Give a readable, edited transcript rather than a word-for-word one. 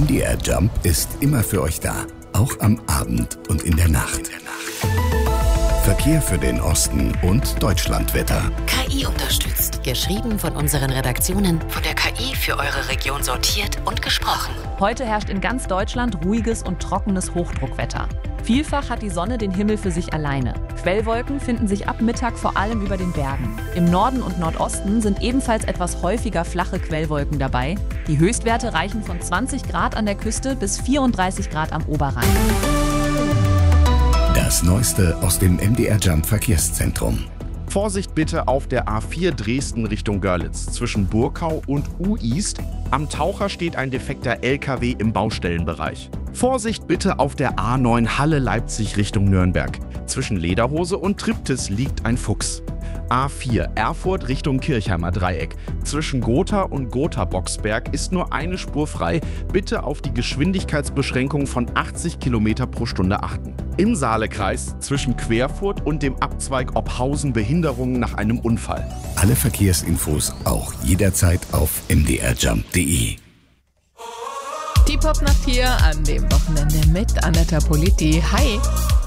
MDR Jump ist immer für euch da, auch am Abend und in der Nacht. Verkehr für den Osten und Deutschlandwetter. KI unterstützt. Geschrieben von unseren Redaktionen, von der KI für eure Region sortiert und gesprochen. Heute herrscht in ganz Deutschland ruhiges und trockenes Hochdruckwetter. Vielfach hat die Sonne den Himmel für sich alleine. Quellwolken finden sich ab Mittag vor allem über den Bergen. Im Norden und Nordosten sind ebenfalls etwas häufiger flache Quellwolken dabei. Die Höchstwerte reichen von 20 Grad an der Küste bis 34 Grad am Oberrhein. Das Neueste aus dem MDR Jump Verkehrszentrum. Vorsicht bitte auf der A4 Dresden Richtung Görlitz zwischen Burkau und U-East. Am Taucher steht ein defekter LKW im Baustellenbereich. Vorsicht bitte auf der A9 Halle-Leipzig Richtung Nürnberg. Zwischen Lederhose und Triptis liegt ein Fuchs. A4 Erfurt Richtung Kirchheimer Dreieck. Zwischen Gotha und Gotha-Boxberg ist nur eine Spur frei. Bitte auf die Geschwindigkeitsbeschränkung von 80 km pro Stunde achten. Im Saalekreis zwischen Querfurt und dem Abzweig Ophausen Behinderungen nach einem Unfall. Alle Verkehrsinfos auch jederzeit auf mdrjump.de. Die Popnacht hier an dem Wochenende mit Anetta Politi. Hi!